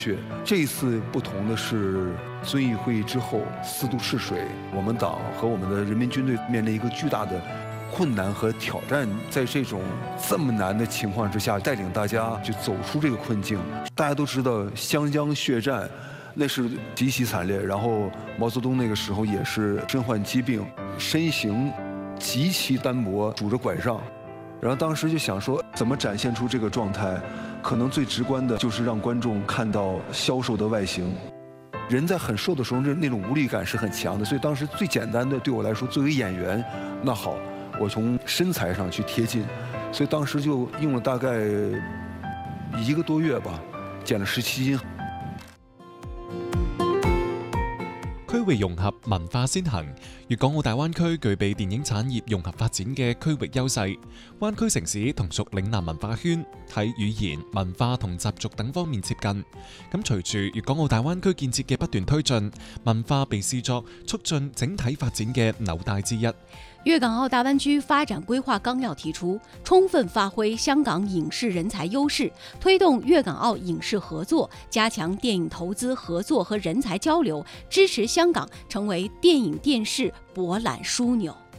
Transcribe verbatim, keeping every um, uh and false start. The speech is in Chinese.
这一次不同的是，遵义会议之后四渡赤水，我们党和我们的人民军队面临一个巨大的困难和挑战，在这种这么难的情况之下，带领大家去走出这个困境。大家都知道湘江血战，那是极其惨烈。然后毛泽东那个时候也是身患疾病，身形极其单薄，拄着拐杖。然后当时就想说，怎么展现出这个状态？可能最直观的就是让观众看到消瘦的外形。人在很瘦的时候，那那种无力感是很强的。所以当时最简单的，对我来说，作为演员，那好，我从身材上去贴近。所以当时就用了大概一個多月吧，減了十七斤。 區域融合，文化先行。粵港澳大灣區具備電影產業融合發展嘅區域優勢，灣區城市同屬嶺南文化圈，喺語言、文化同習俗等方面接近。咁隨住粵港澳大灣區建設嘅不斷推進，文化被視作促進整體發展嘅紐帶之一。 粵港澳大灣區發展規劃綱要提出，充分發揮香港影視人才優勢，推動粵港澳影視合作，加強電影投資合作和人才交流，支持香港成為電影電視博覽樞紐。